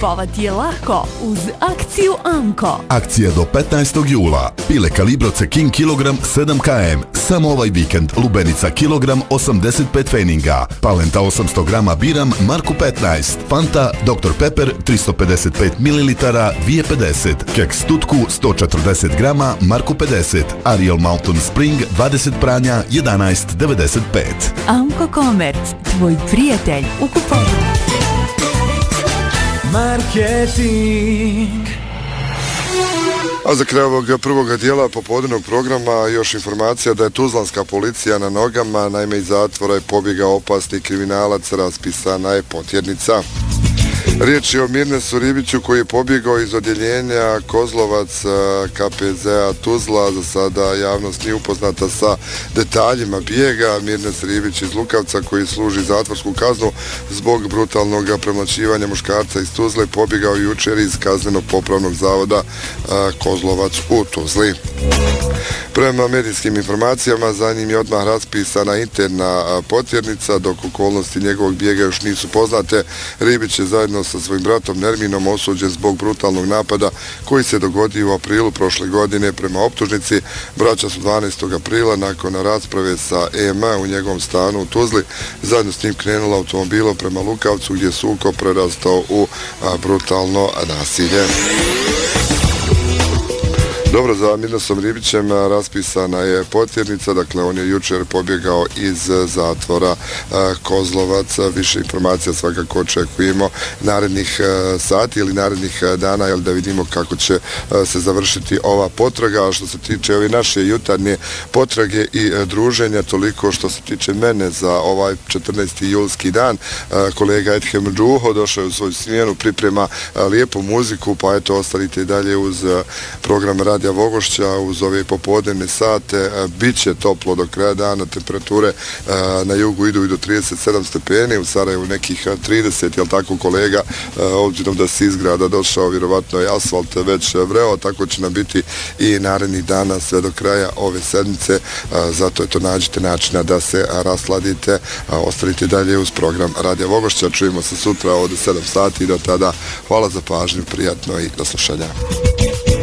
Kupovati je lako uz akciju Amko. Akcija do 15. jula. Pile Kalibroce King kilogram 7 km. Samo ovaj vikend lubenica kilogram 85 pfeninga. Palenta 800 grama biram Marku 15. Fanta Dr. Pepper 355 ml Vie 50. Keks tutku 140 grama Marku 50. Ariel Mountain Spring 20 pranja 11,95. Amko Komerc, tvoj prijatelj u kupovini. Marketing. A za kraj ovog prvog dijela popodnevnog programa još informacija da je tuzlanska policija na nogama, naime iz zatvora je pobjegao opasni kriminalac, raspisana je potjernica. Riječ je o Mirnesu Ribiću koji je pobjegao iz odjeljenja Kozlovac KPZ-a Tuzla. Za sada javnost nije upoznata sa detaljima bijega. Mirnes Ribić iz Lukavca koji služi zatvorsku kaznu zbog brutalnog premlaćivanja muškarca iz Tuzle pobjegao jučer iz kazneno-popravnog zavoda Kozlovac u Tuzli. Prema medijskim informacijama za njim je odmah raspisana interna potjernica, dok okolnosti njegovog bijega još nisu poznate. Ribić je zajedno sa svojim bratom Nerminom osuđen zbog brutalnog napada koji se dogodio u aprilu prošle godine. Prema optužnici, braća su 12. aprila nakon rasprave sa EMA u njegovom stanu u Tuzli zajedno s njim krenula automobilom prema Lukavcu gdje je sukob prerastao u brutalno nasilje. Dobro, za Mirnesom Ribićem raspisana je potjernica, dakle on je jučer pobjegao iz zatvora Kozlovac. Više informacija svakako očekujemo narednih sati ili narednih dana, da vidimo kako će se završiti ova potraga. A što se tiče ove naše jutarnje potrage i druženja, toliko što se tiče mene za ovaj 14. julski dan. Kolega Edhem Džuho došao je u svoju smjenu, priprema lijepu muziku, pa eto ostanite i dalje uz program Radija Vogošća, uz ove popodnevne sate. Biće toplo do kraja dana, temperature na jugu idu i do 37 stepeni, u Sarajevu nekih 30, jel tako kolega, obzirom da se iz grada došao, vjerovatno je asfalt već vreo, tako će nam biti i narednih dana sve do kraja ove sedmice, zato je to nađite načina da se rasladite, ostanite dalje uz program Radija Vogošća, čujemo se sutra od 7 sati, do tada hvala za pažnju, prijatno i do slušanja.